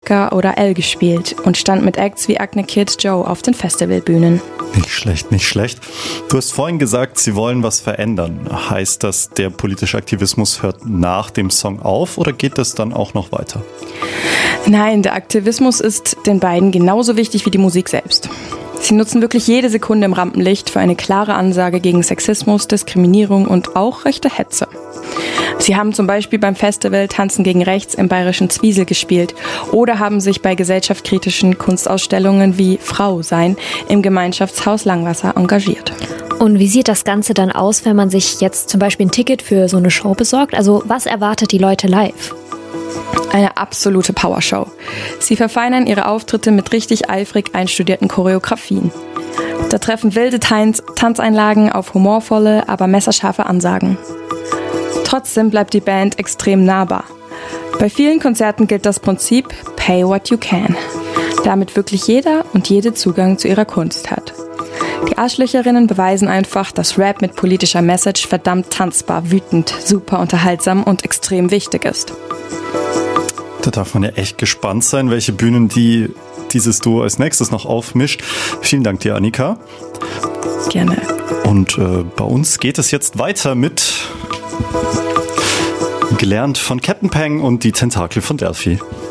Alaska oder Elle gespielt und stand mit Acts wie Acne Kid Joe auf den Festivalbühnen. Nicht schlecht, nicht schlecht. Du hast vorhin gesagt, sie wollen was verändern. Heißt das, der politische Aktivismus hört nach dem Song auf oder geht das dann auch noch weiter? Nein, der Aktivismus ist den beiden genauso wichtig wie die Musik selbst. Sie nutzen wirklich jede Sekunde im Rampenlicht für eine klare Ansage gegen Sexismus, Diskriminierung und auch rechte Hetze. Sie haben zum Beispiel beim Festival Tanzen gegen Rechts im bayerischen Zwiesel gespielt oder haben sich bei gesellschaftskritischen Kunstausstellungen wie Frau sein im Gemeinschaftshaus Langwasser engagiert. Und wie sieht das Ganze dann aus, wenn man sich jetzt zum Beispiel ein Ticket für so eine Show besorgt? Also was erwartet die Leute live? Eine absolute Powershow. Sie verfeinern ihre Auftritte mit richtig eifrig einstudierten Choreografien. Da treffen wilde Tanzeinlagen auf humorvolle, aber messerscharfe Ansagen. Trotzdem bleibt die Band extrem nahbar. Bei vielen Konzerten gilt das Prinzip Pay what you can, damit wirklich jeder und jede Zugang zu ihrer Kunst hat. Die Arschlöcherinnen beweisen einfach, dass Rap mit politischer Message verdammt tanzbar, wütend, super unterhaltsam und extrem wichtig ist. Da darf man ja echt gespannt sein, welche Bühnen dieses Duo als nächstes noch aufmischt. Vielen Dank dir, Annika. Gerne. Und bei uns geht es jetzt weiter mit Gelernt von Captain Peng und die Tentakel von Delphi.